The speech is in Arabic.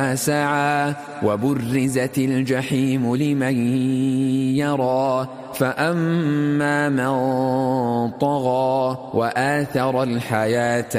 سعى وبرزت الجحيم لمن يرى فأما من طغى وآثر الحياة